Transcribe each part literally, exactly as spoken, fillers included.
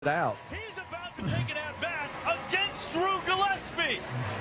out. He's about to take it at bat against Drew Gillespie.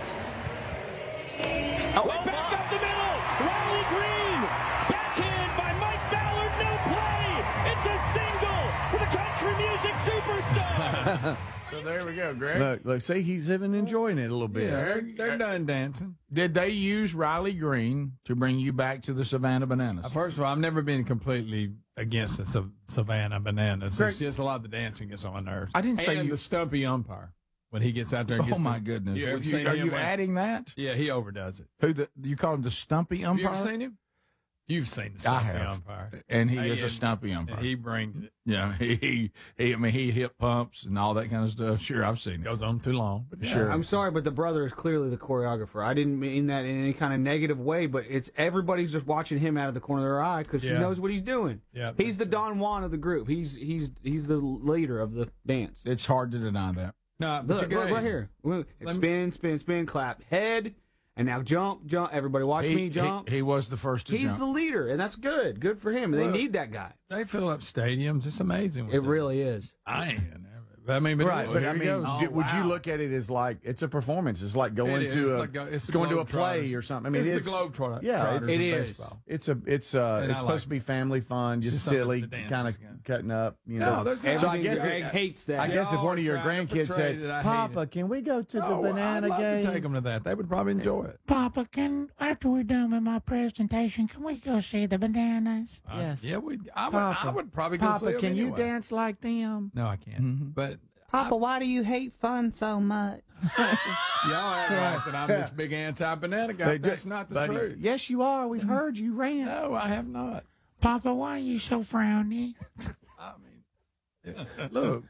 Oh, well, back up the middle. Riley Green. Backhand by Mike Ballard. No play. It's a single for the country music superstar. So there we go, Greg. Look, look, see, he's even enjoying it a little bit. Yeah, they're, they're done dancing. Did they use Riley Green to bring you back to the Savannah Bananas? Uh, first of all, I've never been completely against the Sa- Savannah Bananas. Greg, it's just a lot of the dancing gets on my nerves. I didn't say and you- the stumpy umpire when he gets out there and gets Oh, my the, goodness. You ever You- seen are him you when- adding that? Yeah, he overdoes it. Who the, you call him the stumpy Have you umpire? ever seen him? You've seen the I stumpy have. umpire. And he Hey, is a and- stumpy umpire. And he brings it. yeah, he, he, he, I mean, he hip pumps and all that kind of stuff. Sure, I've seen it. Goes on too long. But yeah. Sure. I'm sorry, but the brother is clearly the choreographer. I didn't mean that in any kind of negative way, but it's everybody's just watching him out of the corner of their eye because Yeah. he knows what he's doing. Yeah, he's the Don Juan of the group. He's he's he's the leader of the dance. It's hard to deny that. No, but Look, you look got- right here. Look, Let me- Spin, spin, spin, clap, head, and now jump, jump. Everybody watch He, me jump. he, he was the first to he's jump. the leader, and that's good. Good for him. They Look. need that guy. They fill up stadiums. It's amazing. what It they- really is. I ain't. I mean, but Right, well, but here I he mean, goes. d- would you wow. look at it as like it's a performance? It's like going It is. to It's a, like go- it's the going to a Globetrotters. play or something. I mean, It's the it's Globetrotters Yeah, of it's, It is. baseball. It's a it's uh And it's I supposed like to be family fun, just just something silly, to dance kind of against. cutting up. You No, know, there's so I Everything guess Greg it, hates that. I guess if Y'all one of your are trying to grandkids portray said, that I hate "Papa, it." can we go to the Oh, banana I'd love game?" to take them to that. They would probably enjoy it. Papa, can after we're done with my presentation, can we go see the bananas? Uh, Yes. yeah, we. I would. Papa, I would probably go see Papa, them can you anyway. dance like them? No, I can't. Mhm. But Papa, why do you hate fun so much? y'all act like that I'm this big anti-banana guy. They- That's not the buddy, truth. Yes, you are. We've heard you rant. No, I have not. Papa, why are you so frowny? I mean, yeah, look.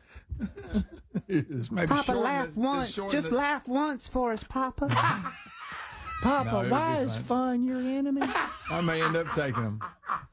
This may be Papa, shorten laugh the- this once. shorten Just the- laugh once for us, Papa. Papa, No, it'll why be is fun. fun your enemy? I may end up taking them.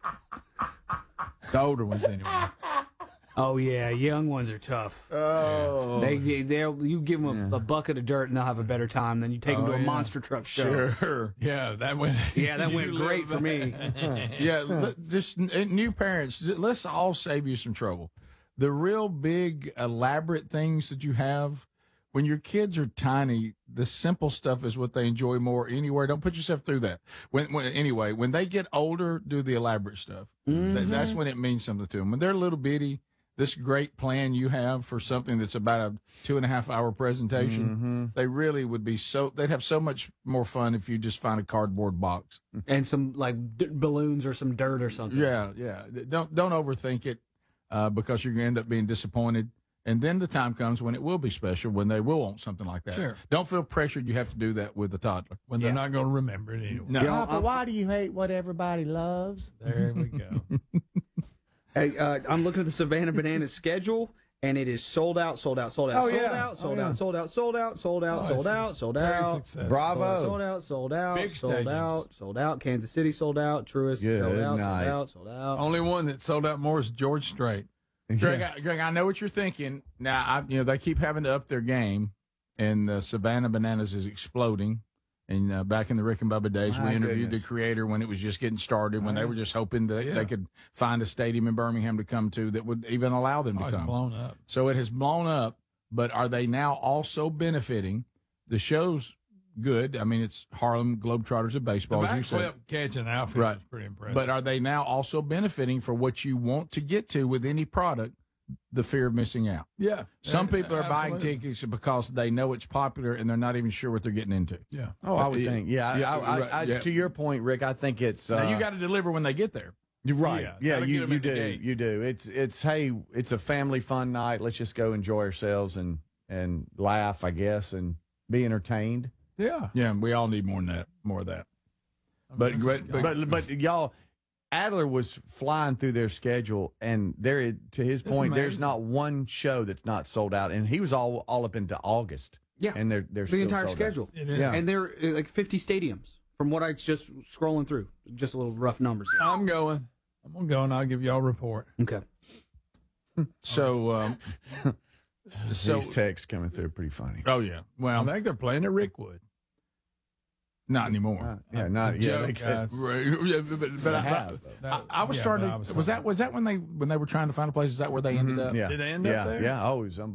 The older ones, anyway. Oh yeah, young ones are tough. Oh, They, they, they'll you give them a, a bucket of dirt and they'll have a better time than you take them Oh, to a yeah. monster truck show. Sure. Yeah, that went. Yeah, that you went live great for me. yeah. l- Just n- new parents. j- Let's all save you some trouble. The real big elaborate things that you have when your kids are tiny, the simple stuff is what they enjoy more anywhere. Don't put yourself through that. When, when anyway, when they get older, do the elaborate stuff. Th- that's when it means something to them. When they're little bitty, this great plan you have for something that's about a two and a half hour presentation, they really would be so, they'd have so much more fun if you just find a cardboard box. And some like d- balloons or some dirt or something. Yeah, yeah. Don't, don't overthink it, uh, because you're going to end up being disappointed. And then the time comes when it will be special, when they will want something like that. Sure. Don't feel pressured you have to do that with a toddler. When they're Yeah. not going to remember it anyway. No. Yeah, Papa, I'm- why do you hate what everybody loves? There we go. Hey, uh, I'm looking at the Savannah Bananas schedule, and it is sold out, sold out, sold out, Oh, sold yeah. out, sold Oh, yeah. out, sold out, sold out, sold out, Oh, sold it's out, sold Very out. successful. Bravo. Sold out, sold out, Big sold stadiums. out, sold out. Kansas City sold out. Truist Good sold out, night. sold out, sold out. Only one that sold out more is George Strait. Greg, I, Greg, I know what you're thinking. Now, I, you know, they keep having to up their game, and the Savannah Bananas is exploding. And uh, back in the Rick and Bubba days, My we interviewed goodness. the creator when it was just getting started, when they were just hoping that Yeah. they could find a stadium in Birmingham to come to that would even allow them Oh, to it's come. blown up. So it has blown up, but are they now also benefiting? The show's good. I mean, it's Harlem Globetrotters of The baseball, as you said. backflip catch and outfit Right. is pretty impressive. But are they now also benefiting for what you want to get to with any product? The fear of missing out. yeah, Some uh, people are buying absolutely. tickets because they know it's popular and they're not even sure what they're getting into. Yeah. Oh, I would Yeah. think. Yeah, Yeah, I, I, right, I, yeah. to your point, Rick, I think it's. Uh, Now you got to deliver when they get there. you're right. Yeah, Yeah, gotta you, get 'em you at the do. gate. You do. It's it's hey, it's a family fun night. Let's just go enjoy ourselves and and laugh, I guess, and be entertained. Yeah. Yeah, we all need more than that, more of that. But but, but, But but y'all, Adler was flying through their schedule, and there, to his It's point, there's amazing. not one show that's not sold out, and he was all all up into August. Yeah. and they're they're The still entire sold out. schedule. It is. Yeah. And they're uh, like fifty stadiums from what I just scrolling through. Just a little rough numbers there. I'm going. I'm going to go and I'll give y'all a report. Okay. so um, so These texts coming through are pretty funny. oh yeah. I Well, think they're playing at Rickwood. Not anymore. Uh, yeah, not It's a yeah. joke, they guys. Right. Yeah, but, but, but I, have. I, I was Yeah, starting. but I Was, was that was that when they when they were trying to find a place? Is that where they ended up? Yeah. Did they end yeah, up there? Yeah, oh, it was unbelievable.